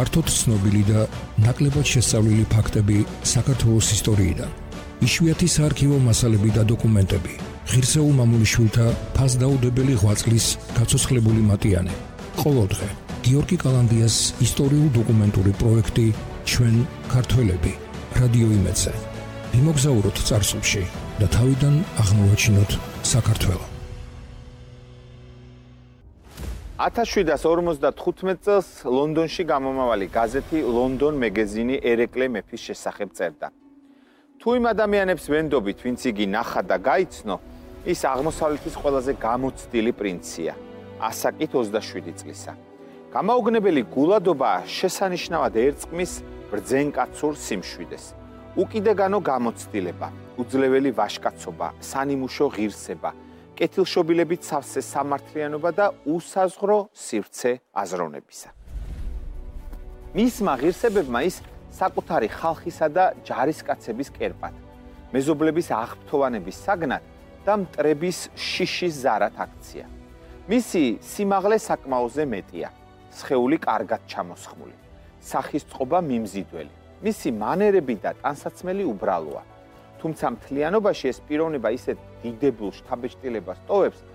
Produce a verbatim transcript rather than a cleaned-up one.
ფართოდ ცნობილი და ნაკლებად შესწავლილი ფაქტები საქართველოს ისტორიიდან. იშვიათი საარქივო მასალები და დოკუმენტები. ღირსეულ მამულიშვილთა ფასდაუდებელი ღვაწლის გაცოცხლებული მატიანე. ყოველდღე გიორგი კალანდიას ისტორიულ-დოკუმენტური პროექტი ჩვენ ქართველები რადიო იმედზე. ვიმოგზაუროთ წარსულში და თავიდან აღმოვაჩინოთ საქართველო. ათას შვიდას ორმოცდათხუთმეტ წელს ლონდონში გამომავალი გაზეთი ლონდონ მეგეზინი ერეკლე მეფის შესახებ წერდა. თუ იმ ადამიანებს ვენდობით, ვინც იგი ნახა და გაიცნო, ის აღმოსავლეთის ყველაზე გამოცდილი პრინცია, ასაკით ოცდაშვიდი წლისა. გამაოგნებელი გულადობა შესანიშნავად ერწყმის ბრძენკაცურ სიმშვიდეს. უკიდეგანო გამოცდილება, უძლეველი ვაჟკაცობა, სანიმუშო ღირსება, კეთილშობილებით სავსე სამართლიანობა და უსაზღვრო სივრცე აზროვნებისა. მისმა ღირსებებმა ის საკუთარი ხალხისა და ჯარისკაცების კერპად, მეზობლების აღფრთოვანების საგნად და მტრების შიშის ზარად აქცია. მისი სიმაღლე საკმაოზე მეტია, სხეული კარგად ჩამოსხმული, სახის წყობა მიმზიდველი, მისი მანერები და ტანსაცმელი უბრალოა. თუმცა მთლიანობაში ეს პიროვნება ისეთ დიდებულ შთაბეჭდილებას ტოვებს,